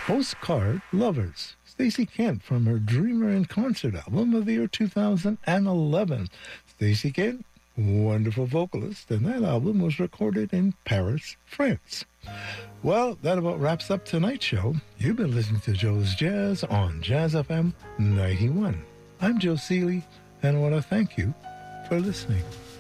Postcard Lovers. Stacey Kent from her Dreamer in Concert album of the year 2011. Stacey Kent, wonderful vocalist, and that album was recorded in Paris, France. Well, that about wraps up tonight's show. You've been listening to Joe's Jazz on Jazz FM 91. I'm Joe Seeley, and I want to thank you for listening.